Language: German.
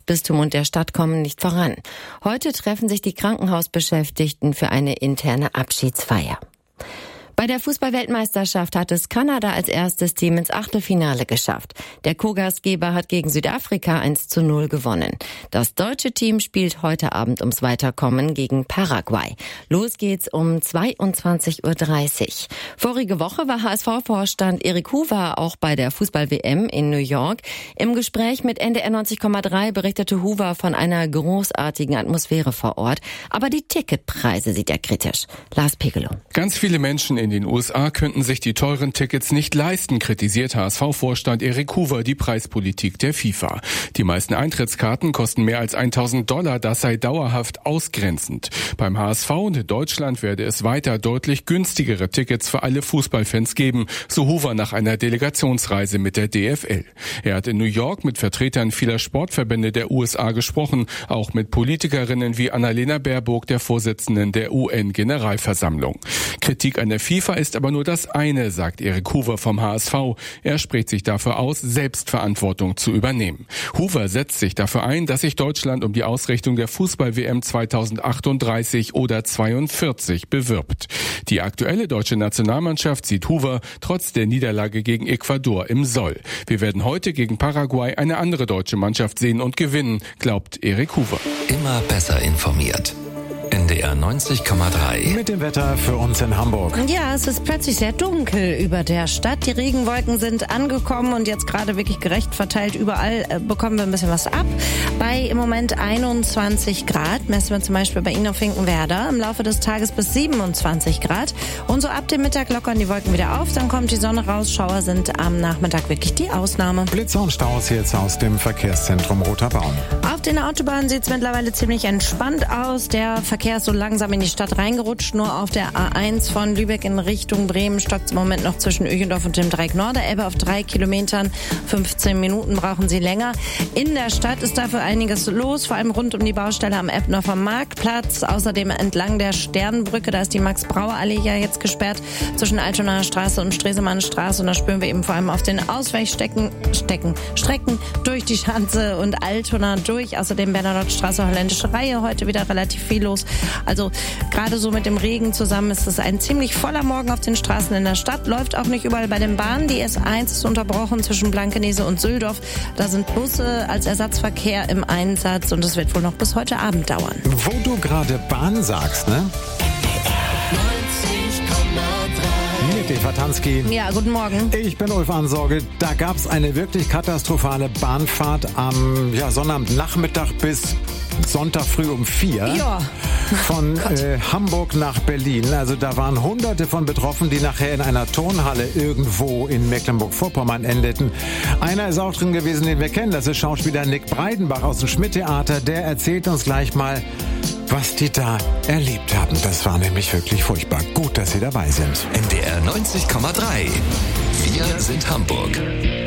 Erzbistum und der Stadt kommen nicht voran. Heute treffen sich die Krankenhausbeschäftigten für eine interne Abschiedsfeier. Bei der Fußball-Weltmeisterschaft hat es Kanada als erstes Team ins Achtelfinale geschafft. Der Co-Gastgeber hat gegen Südafrika 1:0 gewonnen. Das deutsche Team spielt heute Abend ums Weiterkommen gegen Paraguay. Los geht's um 22:30 Uhr. Vorige Woche war HSV-Vorstand Erik Hoover auch bei der Fußball-WM in New York. Im Gespräch mit NDR 90,3 berichtete Hoover von einer großartigen Atmosphäre vor Ort. Aber die Ticketpreise sieht er kritisch. Lars Pegelow. Ganz viele Menschen in den USA könnten sich die teuren Tickets nicht leisten, kritisiert HSV-Vorstand Erik Hoover die Preispolitik der FIFA. Die meisten Eintrittskarten kosten mehr als $1.000, das sei dauerhaft ausgrenzend. Beim HSV und in Deutschland werde es weiter deutlich günstigere Tickets für alle Fußballfans geben, so Hoover nach einer Delegationsreise mit der DFL. Er hat in New York mit Vertretern vieler Sportverbände der USA gesprochen, auch mit Politikerinnen wie Annalena Baerbock, der Vorsitzenden der UN-Generalversammlung. Kritik an der FIFA ist aber nur das eine, sagt Erik Hoover vom HSV. Er spricht sich dafür aus, Selbstverantwortung zu übernehmen. Hoover setzt sich dafür ein, dass sich Deutschland um die Ausrichtung der Fußball-WM 2038 oder 42 bewirbt. Die aktuelle deutsche Nationalmannschaft sieht Hoover trotz der Niederlage gegen Ecuador im Soll. Wir werden heute gegen Paraguay eine andere deutsche Mannschaft sehen und gewinnen, glaubt Erik Hoover. Immer besser informiert. NDR 90,3. Mit dem Wetter für uns in Hamburg. Ja, es ist plötzlich sehr dunkel über der Stadt. Die Regenwolken sind angekommen und jetzt gerade wirklich gerecht verteilt. Überall bekommen wir ein bisschen was ab. Bei im Moment 21 Grad messen wir zum Beispiel bei Ihnen auf Finkenwerder. Im Laufe des Tages bis 27 Grad. Und so ab dem Mittag lockern die Wolken wieder auf. Dann kommt die Sonne raus. Schauer sind am Nachmittag wirklich die Ausnahme. Blitzer und Staus jetzt aus dem Verkehrszentrum Roter Baum. Auf den Autobahnen sieht es mittlerweile ziemlich entspannt aus. Der Verkehr ist so langsam in die Stadt reingerutscht. Nur auf der A1 von Lübeck in Richtung Bremen stockt es im Moment noch zwischen Öchendorf und dem Dreieck Norderelbe auf 3 Kilometern. 15 Minuten brauchen Sie länger. In der Stadt ist dafür einiges los, vor allem rund um die Baustelle am Eppendorfer Marktplatz. Außerdem entlang der Sternbrücke, da ist die Max-Brauer-Allee ja jetzt gesperrt zwischen Altonaer Straße und Stresemannstraße. Und da spüren wir eben vor allem auf den Ausweichstrecken durch die Schanze und Altona durch. Außerdem Bernadottestraße, Holländische Reihe, heute wieder relativ viel los. Also gerade so mit dem Regen zusammen ist es ein ziemlich voller Morgen auf den Straßen in der Stadt. Läuft auch nicht überall bei den Bahnen. Die S1 ist unterbrochen zwischen Blankenese und Süldorf. Da sind Busse als Ersatzverkehr im Einsatz und es wird wohl noch bis heute Abend dauern. Wo du gerade Bahn sagst, ne? Mit Eva Tansky. Ja, guten Morgen. Ich bin Ulf Ansorge. Da gab es eine wirklich katastrophale Bahnfahrt am Sonnabendnachmittag bis Sonntag früh um 4 Ja. von Hamburg nach Berlin. Also da waren Hunderte von Betroffenen, die nachher in einer Turnhalle irgendwo in Mecklenburg-Vorpommern endeten. Einer ist auch drin gewesen, den wir kennen. Das ist Schauspieler Nick Breidenbach aus dem Schmidt-Theater. Der erzählt uns gleich mal, was die da erlebt haben. Das war nämlich wirklich furchtbar. Gut, dass Sie dabei sind. NDR 90,3. Wir sind Hamburg.